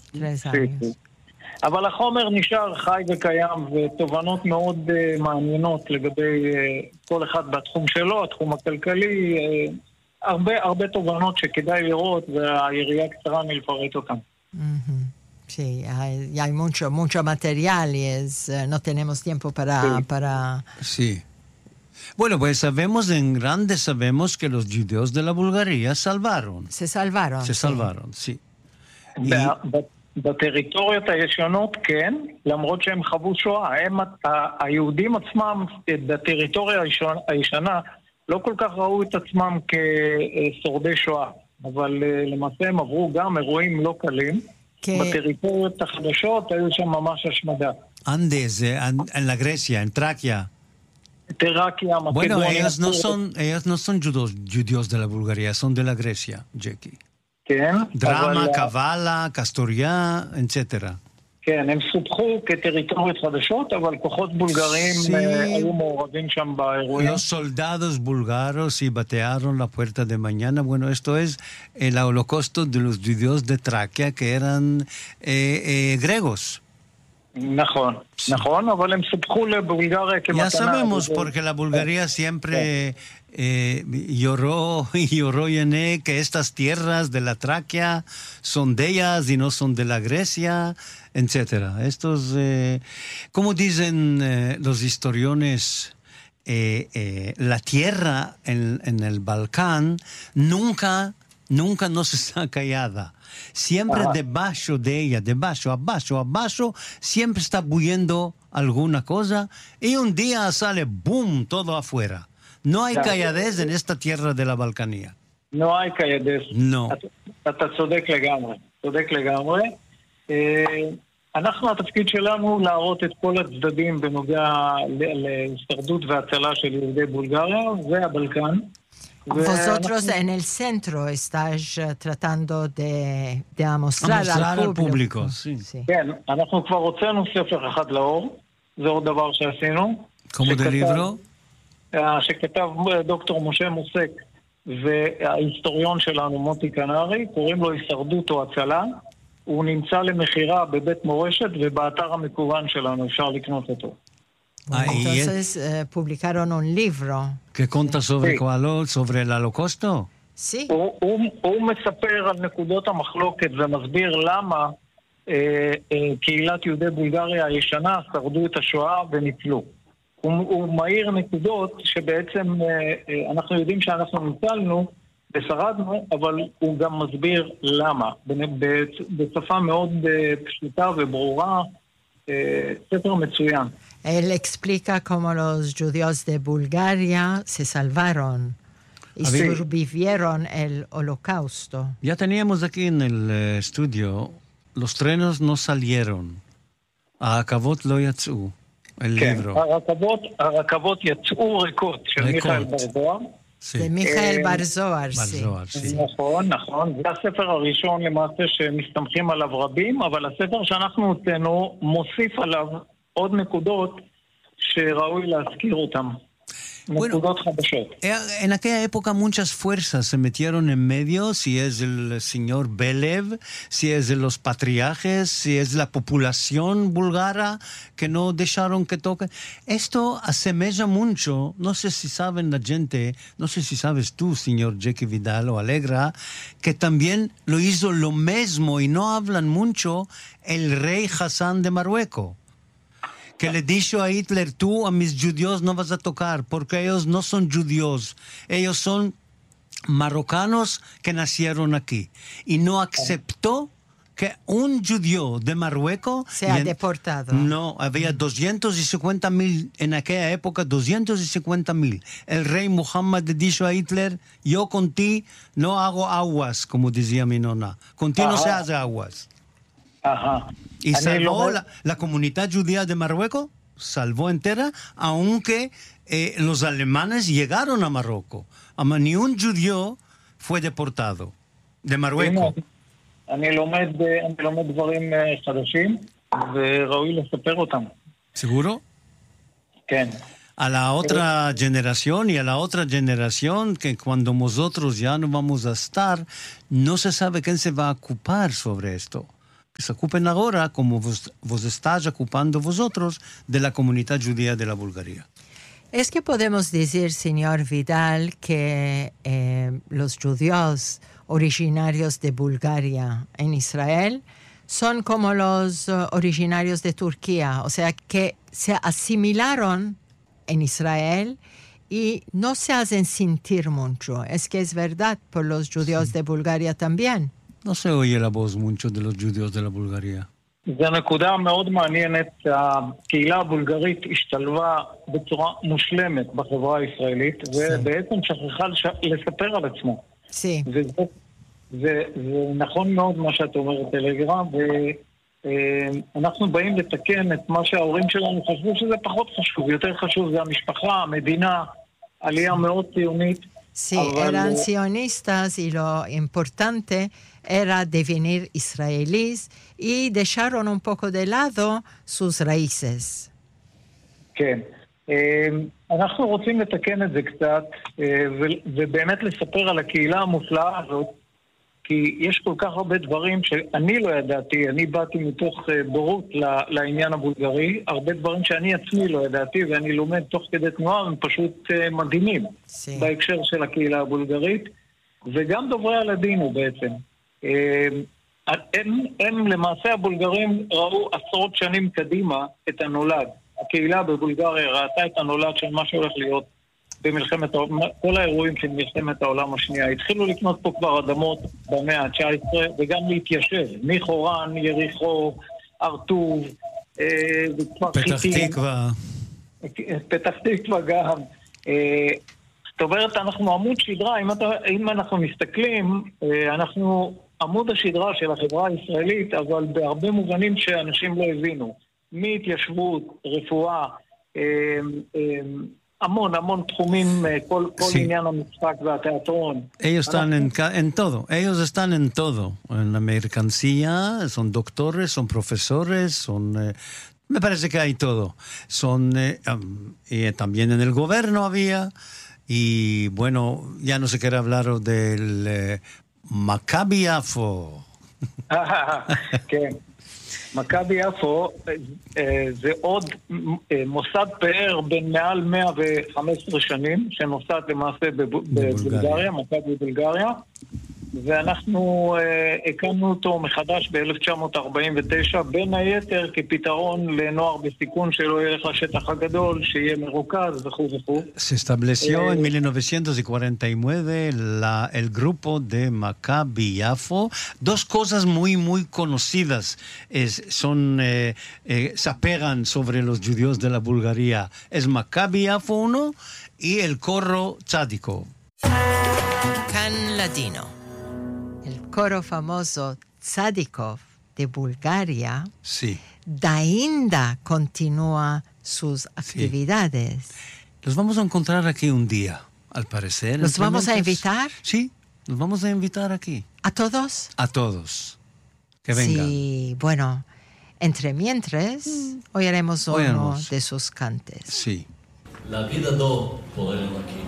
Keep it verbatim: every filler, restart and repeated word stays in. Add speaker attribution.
Speaker 1: tres años.
Speaker 2: sí. אבל החומר נשאר חי וקיים, ותובנות מאוד uh, מעניינות לגבי uh, כל אחד בתחום שלו, התחום הכלכלי, uh, הרבה, הרבה תובנות שכדאי לראות, והיריעה קצרה מלפרט אותם.
Speaker 1: Mm-hmm. Sí, hay, hay mucho, mucho material y es, uh, no tenemos tiempo para...
Speaker 3: Sí.
Speaker 1: para...
Speaker 3: sí. Bueno, pues sabemos, en grande sabemos que los judíos de la Bulgaria salvaron.
Speaker 1: Se salvaron.
Speaker 3: Se
Speaker 1: sí.
Speaker 3: salvaron, sí. Y,
Speaker 2: בטריטוריות הישנות כן, למרות שהם חוו שואה. הם, ה- היהודים עצמם בטריטוריה הישונה, הישנה לא כל כך ראו את עצמם כשורדי שואה, אבל למעשה הם עברו גם אירועים לא קלים.
Speaker 1: כ-
Speaker 2: בטריטוריות החדשות היו שם ממש השמדה.
Speaker 3: Andes, eh, an- en la Grecia, en Traquia.
Speaker 2: טראקיה,
Speaker 3: Bueno,
Speaker 2: מקדוניה.
Speaker 3: ellos no son, ellos no son judíos, judíos de la Bulgaria, son de la Grecia, Jackie.
Speaker 2: כן,
Speaker 3: Drama,
Speaker 2: אבל,
Speaker 3: Kavala, Castoria, etcétera.
Speaker 2: כן, הם סופחו כטריטוריות חדשות, אבל כוחות בולגרים
Speaker 3: Sí.
Speaker 2: אה, היו מעורבים שם באירועים.
Speaker 3: Los soldados búlgaros y batearon la puerta de mañana. Bueno, esto es el holocausto de los judíos de Traquia que eran eh, eh, griegos.
Speaker 2: נכון, נכון, אבל הם סופחו לבולגריה כמתנה.
Speaker 3: Ya sabemos,
Speaker 2: וזה-
Speaker 3: porque la Bulgaria siempre eh, lloró y lloró y ené que estas tierras de la Traquia son de ellas y no son de la Grecia, etcétera. Estos, eh, como dicen eh, los historiones, eh, eh, la tierra en, en el Balcán nunca, nunca nos está callada. Siempre
Speaker 2: Ajá.
Speaker 3: debajo de ella, debajo, abajo, abajo, siempre está bullendo alguna cosa y un día sale boom, todo afuera. No hay
Speaker 2: Claro.
Speaker 3: calladez en esta tierra de la Balcanía.
Speaker 2: נועי קיידס.
Speaker 3: No.
Speaker 2: אתה, אתה צודק לגמרי, צודק לגמרי. אה, אנחנו, התפקיד שלנו להראות את כל הצדדים בנוגע ל- להישרדות והצלה של יהודי בולגריה והבלקן.
Speaker 1: Vosotros en el centro estáis uh, tratando de, de mostrar,
Speaker 3: A mostrar
Speaker 1: al
Speaker 3: al
Speaker 1: público.
Speaker 3: público, sí.
Speaker 1: Sí.
Speaker 2: כן, אנחנו כבר הוצאנו ספר אחד לאור, זה עוד דבר שעשינו.
Speaker 3: Como de
Speaker 2: שכתב-
Speaker 3: libro,
Speaker 2: אה, שכתב דוקטור משה מוסק וההיסטוריון שלנו מוטי קנרי, קוראים לו הישרדות או הצלה. הוא נמצא למכירה בבית מורשת ובאתר המקוון שלנו, אפשר לקנות אותו.
Speaker 1: Bueno,
Speaker 3: Ah, y
Speaker 1: entonces eh, publicaron un libro.
Speaker 3: que conta sobre
Speaker 2: Sí.
Speaker 3: cuál, sobre el holocausto.
Speaker 1: Sí.
Speaker 2: הוא, הוא, הוא מספר על נקודות המחלוקת ומסביר למה אה, אה, קהילת יהודי בולגריה הישנה שרדו את השואה וניצלו. הוא, הוא מאיר נקודות שבעצם אה, אה, אנחנו יודעים שאנחנו ניצלנו ושרדנו, אבל הוא גם מסביר למה. בשפה מאוד אה, פשוטה וברורה, אה, ספר מצוין.
Speaker 1: Él explica cómo los judíos de Bulgaria se salvaron y
Speaker 3: A ver.
Speaker 1: sobrevivieron el holocausto.
Speaker 3: Ya teníamos aquí en el eh, estudio, los trenes no salieron. A Akavot lo yatsu, el
Speaker 2: כן,
Speaker 3: libro.
Speaker 2: הרכבות, הרכבות יצאו ריקות של
Speaker 3: ריקות.
Speaker 2: מיכאל בר-זוהר.
Speaker 3: Sí.
Speaker 1: De Mijael
Speaker 2: Eh,
Speaker 1: Bar-Zohar, sí.
Speaker 3: Bar-Zohar, sí.
Speaker 2: נכון, נכון. זה הספר הראשון למעשה שמסתמכים עליו רבים, אבל הספר שאנחנו הוצאנו מוסיף עליו עוד נקודות שראוי להזכיר אותם.
Speaker 3: Bueno.
Speaker 2: נקודות חדשות.
Speaker 3: Eh, En aquella época muchas fuerzas se metieron en medio, si es el señor Belev, si es de los patriarjes, si es la población búlgara que no dejaron que toque. Esto asemeja mucho, no sé si saben la gente, no sé si sabes tú, señor Jackie Vidal o Alegra, que también lo hizo lo mismo y no hablan mucho el rey Hassan de Marruecos. Que le dijo a Hitler, tú a mis judíos no vas a tocar, porque ellos no son judíos, ellos son marrocanos que nacieron aquí. Y no aceptó que un judío de Marruecos...
Speaker 1: Se ha
Speaker 3: y en-
Speaker 1: deportado.
Speaker 3: No, había doscientos cincuenta mil, en aquella época doscientos cincuenta mil. El rey Muhammad le dijo a Hitler, yo con ti no hago aguas, como decía mi nona. Con ti no se
Speaker 2: Ajá.
Speaker 3: hace aguas.
Speaker 2: אהה.
Speaker 3: Y
Speaker 2: אני
Speaker 3: salvó
Speaker 2: לומד-
Speaker 3: la, la comunidad judía de Marruecos, salvó entera, aunque eh, los alemanes llegaron a Marruecos. Ama, ni un judío fue deportado de Marruecos.
Speaker 2: הנה, אני לומד, אני לומד דברים אה, חדשים, וראוי לספר אותם.
Speaker 3: ¿Seguro?
Speaker 2: כן.
Speaker 3: A la otra generación y a la otra generación que cuando nosotros ya no vamos a estar, no se sabe quién se va a ocupar sobre esto. se ocupen ahora como vos, vos estáis ocupando vosotros de la comunidad judía de la Bulgaria.
Speaker 1: Es que podemos decir, señor Vidal, que eh, los judíos originarios de Bulgaria en Israel son como los uh, originarios de Turquía, o sea, que se asimilaron en Israel y no se hacen sentir mucho. Es que es verdad por los judíos sí. de Bulgaria también.
Speaker 3: No se oye la voz mucho de los judíos de la Bulgaria.
Speaker 2: זו נקודה מאוד מעניינת. הקהילה הבולגרית השתלבה בצורה מושלמת בחברה הישראלית, ובעצם שכחה לספר על עצמה.
Speaker 1: Sí.
Speaker 2: וזה, זה, זה נכון מאוד מה שאת אומרת, אלגרה, ואנחנו באים לתקן את מה שההורים שלנו חשבו שזה פחות חשוב. יותר חשוב זה המשפחה, המדינה, עלייה מאוד ציונית.
Speaker 1: Sí, eran sionistas y lo importante era devenir israelíes y dejaron un poco de lado sus raíces.
Speaker 2: כן. אנחנו רוצים לתקן את זה קצת, ובאמת לספר על הקהילה המופלאה הזאת, כי יש כל כך הרבה דברים שאני לא ידעתי, אני באתי מתוך בורות לעניין הבולגרי, הרבה דברים שאני עצמי לא ידעתי, ואני לומד תוך כדי תנועה, הם פשוט מדהימים sí. בהקשר של הקהילה הבולגרית, וגם דוברי הלדינו בעצם. הם, הם למעשה הבולגרים ראו עשרות שנים קדימה את הנולד. הקהילה בבולגריה ראתה את הנולד של מה שהולך להיות במלחמת, כל האירועים של מלחמת העולם השנייה. התחילו לקנות פה כבר אדמות במאה ה-תשע עשרה וגם להתיישב. מחורן, יריחו, ארטוב,
Speaker 3: פתח תקווה.
Speaker 2: פתח תקווה גם. זאת אומרת, אנחנו עמוד שדרה, אם, אתה, אם אנחנו מסתכלים, אנחנו עמוד השדרה של החברה הישראלית, אבל בהרבה מובנים שאנשים לא הבינו. מהתיישבות, רפואה, המון, המון תחומים, כל, כל sí. עניין המשחק והתיאטרון.
Speaker 3: Ellos están en, en todo, ellos están en todo, en la mercancía, son doctores, son profesores, son, eh, me parece que hay todo. Son, eh, um, y también en el gobierno había, y bueno, ya no se quiere hablar del eh, Maccabi Yafo.
Speaker 2: כן. מכבי יפו זה עוד מוסד פאר בין מעל מאה וחמש עשרה שנים, שנוסד למעשה בבולגריה, מכבי בולגריה, ואנחנו הקמנו אותו מחדש ב-אלף תשע מאות ארבעים ותשע, בין היתר כפתרון לנוער בסיכון שלא ילך לשטח הגדול, שיהיה מרוכז וכו' וכו'.
Speaker 3: Se estableció en mil novecientos cuarenta y nueve la, el grupo de Maccabi Yafo. Dos cosas muy, muy conocidas es, son, eh, eh, se apegan sobre los judíos de la Bulgaria. Es Maccabi Yafo uno y el coro Tzadikov.
Speaker 1: Can Ladino. El coro famoso Tzadikov de Bulgaria,
Speaker 3: sí.
Speaker 1: Dainda continúa sus actividades.
Speaker 3: Sí. Los vamos a encontrar aquí un día, al parecer.
Speaker 1: ¿Los vamos a invitar?
Speaker 3: Sí, los vamos a invitar aquí.
Speaker 1: ¿A todos?
Speaker 3: A todos. Que vengan.
Speaker 1: Sí, bueno, entre mientras, mm. oiremos uno Oiremos. de sus cantes.
Speaker 3: Sí.
Speaker 4: La vida do poder aquí.